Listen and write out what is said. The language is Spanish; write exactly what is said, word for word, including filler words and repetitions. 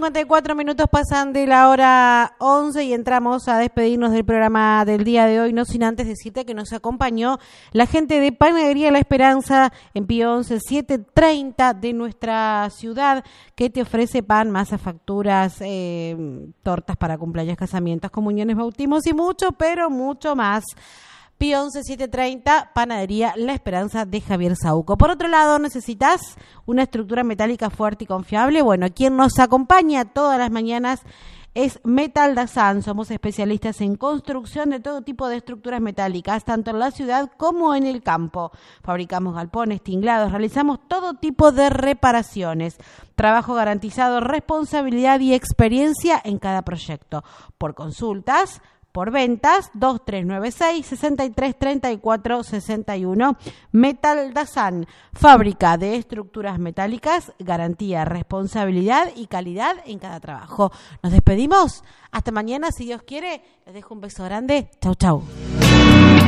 cincuenta y cuatro minutos pasan de la hora once y entramos a despedirnos del programa del día de hoy, no sin antes decirte que nos acompañó la gente de Panadería La Esperanza en Pío once setecientos treinta de nuestra ciudad, que te ofrece pan, masa, facturas, eh, tortas para cumpleaños, casamientos, comuniones, bautismos y mucho, pero mucho más. Pío once setecientos treinta, Panadería La Esperanza de Javier Saúco. Por otro lado, ¿necesitas una estructura metálica fuerte y confiable? Bueno, quien nos acompaña todas las mañanas es Metal Dazan. Somos especialistas en construcción de todo tipo de estructuras metálicas, tanto en la ciudad como en el campo. Fabricamos galpones, tinglados, realizamos todo tipo de reparaciones. Trabajo garantizado, responsabilidad y experiencia en cada proyecto. Por consultas, por ventas, dos tres nueve seis, seis tres tres cuatro seis uno. Metal Dazan, fábrica de estructuras metálicas, garantía, responsabilidad y calidad en cada trabajo. Nos despedimos. Hasta mañana, si Dios quiere. Les dejo un beso grande. Chau, chau.